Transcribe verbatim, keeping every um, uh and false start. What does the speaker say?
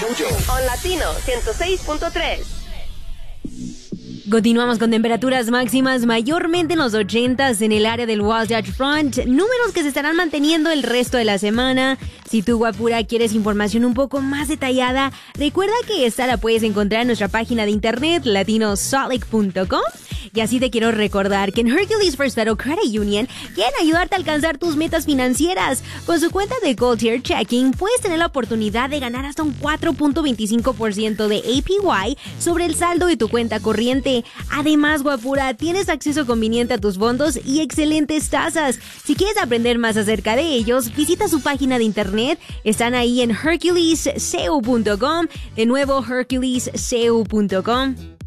Mojo. On Latino ciento seis punto tres. Continuamos con temperaturas máximas mayormente en los ochentas en el área del Wasatch Front, números que se estarán manteniendo el resto de la semana. Si tú, guapura, quieres información un poco más detallada, recuerda que esta la puedes encontrar en nuestra página de internet latino salt lake punto com. Y así te quiero recordar que en Hercules First Federal Credit Union quieren ayudarte a alcanzar tus metas financieras. Con su cuenta de Gold Tier Checking puedes tener la oportunidad de ganar hasta un cuatro punto veinticinco por ciento de A P Y sobre el saldo de tu cuenta corriente. Además, guapura, tienes acceso conveniente a tus fondos y excelentes tasas. Si quieres aprender más acerca de ellos, visita su página de internet. Están ahí en hercules c u punto com. De nuevo, hercules c u punto com.